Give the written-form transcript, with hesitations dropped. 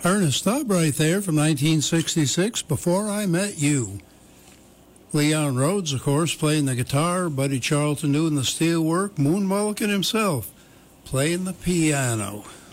Ernest Stubb right there from 1966, Before I Met You. Leon Rhodes, of course, playing the guitar, Buddy Charlton doing the steel work, Moon Mullican himself playing the piano.